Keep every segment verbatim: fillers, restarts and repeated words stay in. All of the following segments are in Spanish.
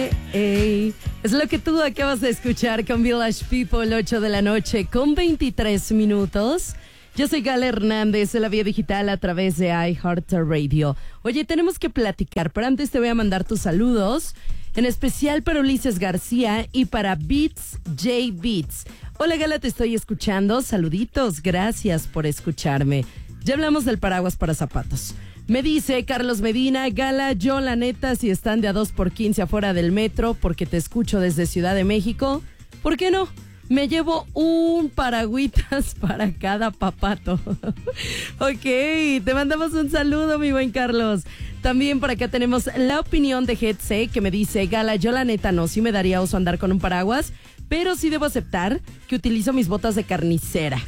ey. Es lo que tú acabas de escuchar con Village People, ocho de la noche con veintitrés minutos. Yo soy Gala Hernández, de la vía digital a través de iHeartRadio. Oye, tenemos que platicar, pero antes te voy a mandar tus saludos, en especial para Ulises García y para Beats J Beats. Hola Gala, te estoy escuchando, saluditos, gracias por escucharme. Ya hablamos del paraguas para zapatos. Me dice Carlos Medina, Gala, yo la neta, si están de a dos por quince afuera del metro, porque te escucho desde Ciudad de México, ¿por qué no? Me llevo un paragüitas para cada papato. Ok, te mandamos un saludo, mi buen Carlos. También por acá tenemos la opinión de Getse, que me dice, Gala, yo la neta no, sí me daría oso andar con un paraguas, pero sí debo aceptar que utilizo mis botas de carnicera.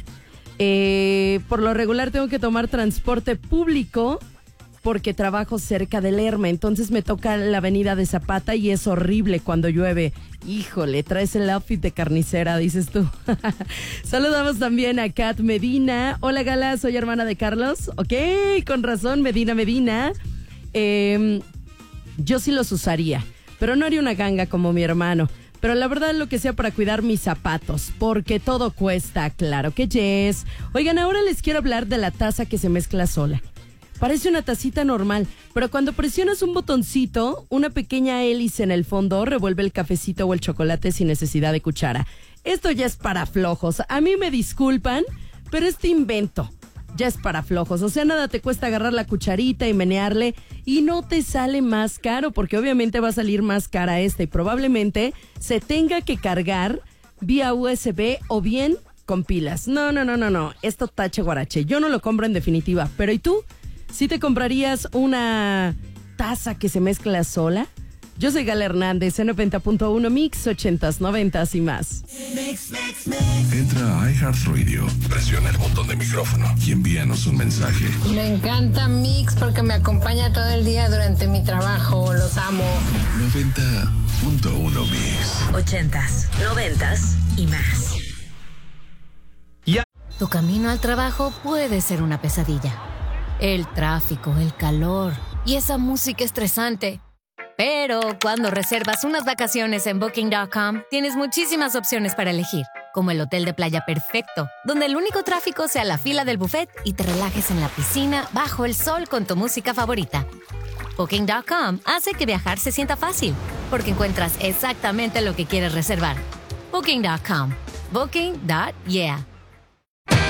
Eh, por lo regular tengo que tomar transporte público porque trabajo cerca de Lerma, entonces me toca la avenida de Zapata y es horrible cuando llueve. Híjole, traes el outfit de carnicera, dices tú. Saludamos también a Kat Medina. Hola Gala, soy hermana de Carlos. Ok, con razón, Medina Medina. Eh, yo sí los usaría, pero no haría una ganga como mi hermano. Pero la verdad lo que sea para cuidar mis zapatos, porque todo cuesta, claro que yes. Oigan, ahora les quiero hablar de la taza que se mezcla sola. Parece una tacita normal, pero cuando presionas un botoncito, una pequeña hélice en el fondo revuelve el cafecito o el chocolate sin necesidad de cuchara. Esto ya es para flojos. A mí me disculpan, pero este invento ya es para flojos. O sea, nada te cuesta agarrar la cucharita y menearle y no te sale más caro, porque obviamente va a salir más cara esta y probablemente se tenga que cargar vía U S B o bien con pilas. No, no, no, no, no. Esto tache guarache. Yo no lo compro en definitiva. Pero ¿y tú? ¿Sí te comprarías una taza que se mezcla sola? Yo soy Gala Hernández, en noventa punto uno Mix, ochentas, noventas y más. Mix, mix, mix. Entra a iHeartRadio, presiona el botón de micrófono y envíanos un mensaje. Me encanta Mix porque me acompaña todo el día durante mi trabajo. Los amo. noventa punto uno Mix. Ochentas, noventas y más. Ya. Tu camino al trabajo puede ser una pesadilla. El tráfico, el calor y esa música estresante. Pero cuando reservas unas vacaciones en Booking punto com, tienes muchísimas opciones para elegir, como el hotel de playa perfecto, donde el único tráfico sea la fila del buffet y te relajes en la piscina bajo el sol con tu música favorita. Booking punto com hace que viajar se sienta fácil, porque encuentras exactamente lo que quieres reservar. Booking punto com. Booking. Yeah.